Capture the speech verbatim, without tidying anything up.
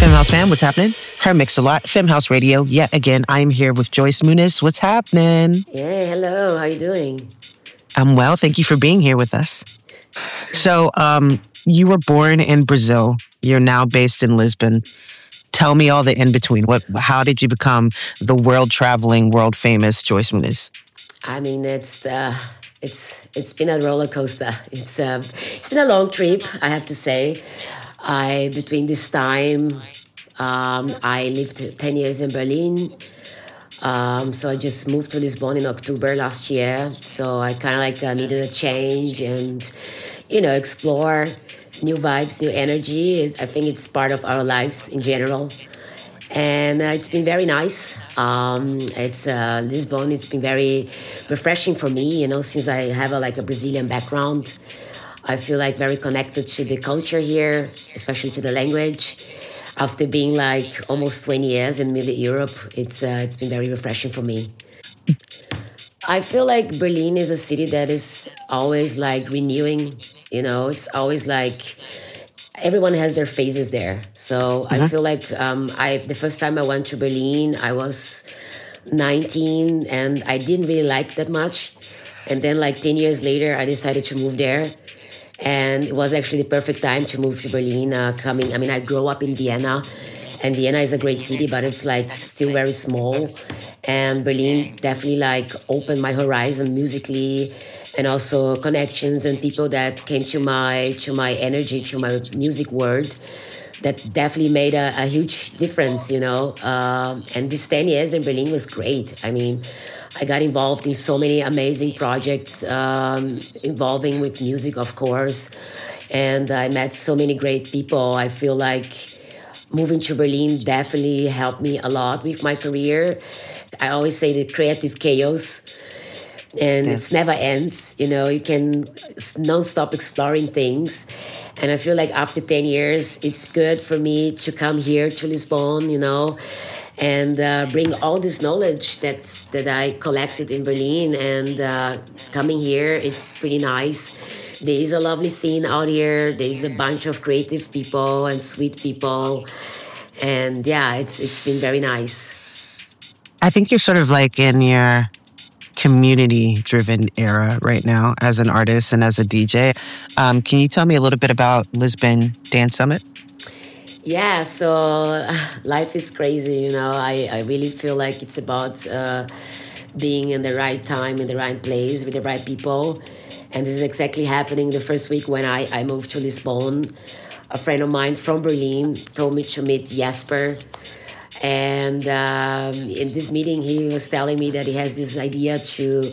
Femhouse fam, what's happening? Her Mix a Lot, Femhouse Radio. Yet again, I'm here with Joyce Muniz. What's happening? Yeah, hello. How you doing? I'm well. Thank you for being here with us. So, um, you were born in Brazil. You're now based in Lisbon. Tell me all the in between. What? How did you become the world traveling, world famous Joyce Muniz? I mean, it's uh, it's it's been a roller coaster. It's uh, it's been a long trip, I have to say. I between this time, um, I lived ten years in Berlin. Um, so I just moved to Lisbon in October last year. So I kind of like uh, needed a change and, you know, explore new vibes, new energy. I think it's part of our lives in general. And uh, it's been very nice. Um, it's uh, Lisbon. It's been very refreshing for me, you know, since I have a, like a Brazilian background. I feel like very connected to the culture here, especially to the language. After being like almost twenty years in Middle Europe, it's uh, it's been very refreshing for me. I feel like Berlin is a city that is always like renewing. You know, it's always like everyone has their phases there. So mm-hmm. I feel like um, I the first time I went to Berlin, I was nineteen and I didn't really like that much. And then like ten years later, I decided to move there. And it was actually the perfect time to move to Berlin. Uh, coming, I mean, I grew up in Vienna, and Vienna is a great city, but it's like still very small. And Berlin definitely like opened my horizon musically, and also connections and people that came to my to my energy, to my music world. That definitely made a, a huge difference, you know. Uh, and these ten years in Berlin was great. I mean, I got involved in so many amazing projects um, involving with music, of course. And I met so many great people. I feel like moving to Berlin definitely helped me a lot with my career. I always say the creative chaos. And yeah. It never ends. You know, you can non-stop exploring things. And I feel like after ten years, it's good for me to come here to Lisbon, you know, and uh, bring all this knowledge that that I collected in Berlin. And uh, coming here, it's pretty nice. There is a lovely scene out here. There is a bunch of creative people and sweet people. And yeah, it's it's been very nice. I think you're sort of like in your community-driven era right now as an artist and as a D J. Um, can you tell me a little bit about Lisbon Dance Summit? Yeah, so life is crazy, you know. I, I really feel like it's about uh, being in the right time, in the right place, with the right people. And this is exactly happening the first week when I, I moved to Lisbon. A friend of mine from Berlin told me to meet Jasper. And um, in this meeting, he was telling me that he has this idea to